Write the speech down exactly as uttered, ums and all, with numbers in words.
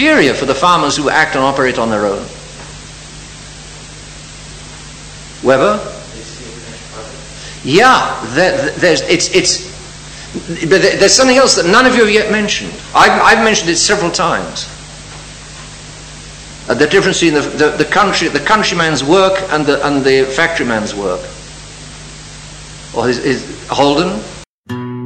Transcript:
inferior for the farmers who act and operate on their own. Weber? Yeah, there, there's, it's, it's, but there's something else that none of you have yet mentioned. I've, I've mentioned it several times. Uh, the difference between the, the, the country, the countryman's work and the, and the factoryman's work. Or his, his Holden?